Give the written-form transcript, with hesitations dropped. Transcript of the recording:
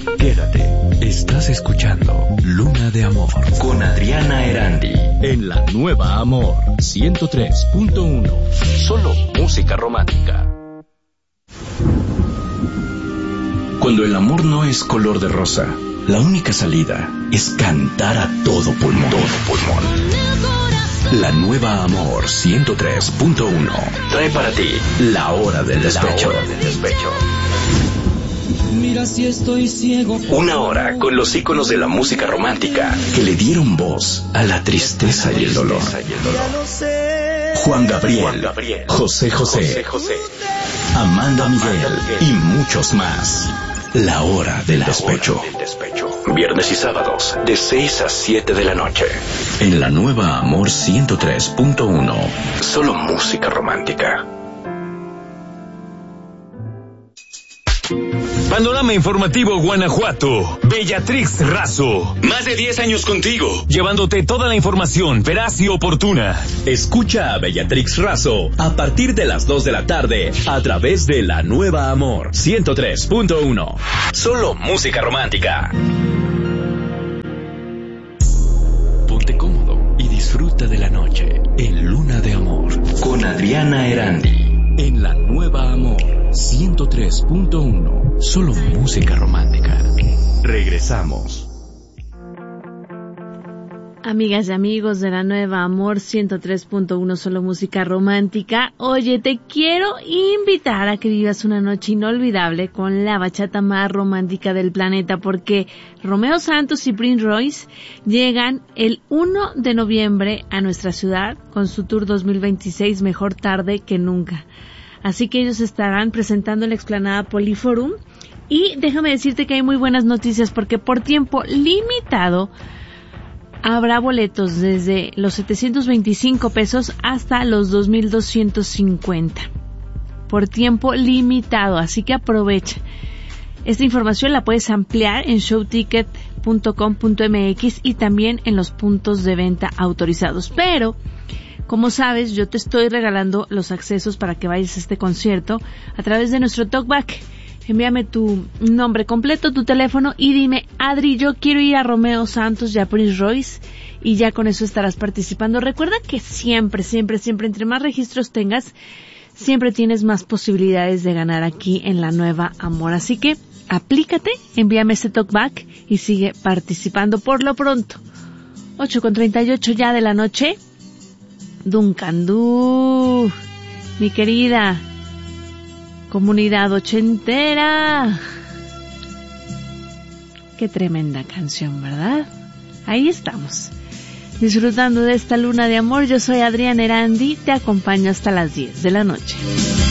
Quédate, estás escuchando Luna de Amor con Adriana Erandi en la Nueva Amor 103.1. Solo música romántica. Cuando el amor no es color de rosa, la única salida es cantar a todo pulmón. La Nueva Amor 103.1 trae para ti La Hora del Despecho. Mira si estoy ciego. Una hora con los íconos de la música romántica que le dieron voz a la tristeza y el dolor. Juan Gabriel, José José, Amanda Miguel y muchos más. La Hora del Despecho. Viernes y sábados de 6 a 7 de la noche. En la Nueva Amor 103.1. Solo música romántica. Panorama Informativo Guanajuato. Bellatrix Razo. Más de 10 años contigo, llevándote toda la información veraz y oportuna. Escucha a Bellatrix Razo a partir de las 2 de la tarde a través de La Nueva Amor 103.1. Solo música romántica. Ponte cómodo y disfruta de la noche en Luna de Amor con Adriana Erandi en La Nueva Amor 103.1. Solo música romántica. Regresamos. Amigas y amigos de La Nueva Amor 103.1, solo música romántica. Oye, te quiero invitar a que vivas una noche inolvidable con la bachata más romántica del planeta, porque Romeo Santos y Prince Royce llegan el 1 de noviembre a nuestra ciudad con su tour 2026 Mejor Tarde que Nunca. Así que ellos estarán presentando en la explanada Poliforum. Y déjame decirte que hay muy buenas noticias, porque por tiempo limitado habrá boletos desde los 725 pesos hasta los 2,250. Por tiempo limitado, así que aprovecha. Esta información la puedes ampliar en showticket.com.mx y también en los puntos de venta autorizados. Pero, como sabes, yo te estoy regalando los accesos para que vayas a este concierto a través de nuestro talkback. Envíame tu nombre completo, tu teléfono y dime: Adri, yo quiero ir a Romeo Santos y a Prince Royce, y ya con eso estarás participando. Recuerda que siempre, entre más registros tengas, siempre tienes más posibilidades de ganar aquí en La Nueva Amor. Así que aplícate, envíame ese talkback y sigue participando. Por lo pronto, 8:38 ya de la noche. Duncan Du, mi querida comunidad ochentera. Qué tremenda canción, ¿verdad? Ahí estamos, disfrutando de esta luna de amor. Yo soy Adriana Erandi, te acompaño hasta las 10 de la noche.